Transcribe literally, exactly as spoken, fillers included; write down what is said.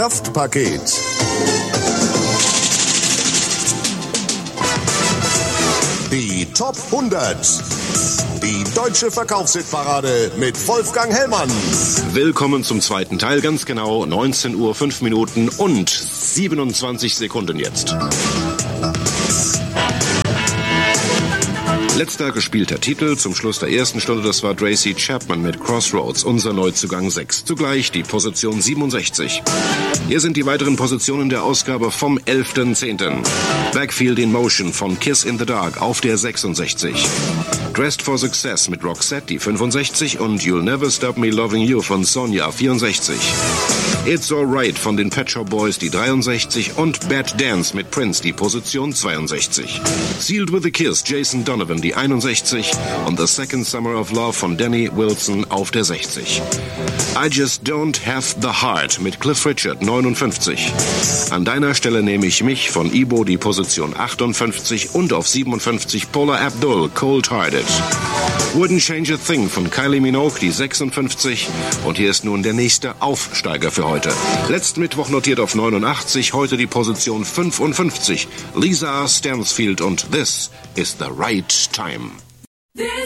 Kraftpaket. Die Top hundert. Die deutsche Verkaufshitparade mit Wolfgang Hellmann. Willkommen zum zweiten Teil, ganz genau neunzehn Uhr fünf Minuten und siebenundzwanzig Sekunden jetzt. Letzter gespielter Titel zum Schluss der ersten Stunde, das war Tracy Chapman mit Crossroads, unser Neuzugang sechs. Zugleich die Position siebenundsechzig. Hier sind die weiteren Positionen der Ausgabe vom elften zehnten Backfield in Motion von Kiss in the Dark auf der sechsundsechzig. Dressed for Success mit Roxette, die fünfundsechzig, und You'll Never Stop Me Loving You von Sonia, vierundsechzig. It's Alright von den Pet Shop Boys, die dreiundsechzig, und Bad Dance mit Prince, die Position zweiundsechzig. Sealed with a Kiss, Jason Donovan, die einundsechzig, und The Second Summer of Love von Danny Wilson auf der sechzig. I Just Don't Have the Heart mit Cliff Richard, neunundfünfzig. An deiner Stelle nehme ich mich von Ibo, die Position achtundfünfzig, und auf siebenundfünfzig Paula Abdul, Cold Hearted. Wouldn't Change a Thing von Kylie Minogue, die sechsundfünfzig, und hier ist nun der nächste Aufsteiger für heute. Letzten Mittwoch notiert auf neunundachtzig, heute die Position fünfundfünfzig. Lisa Stansfield und This is the Right Time. This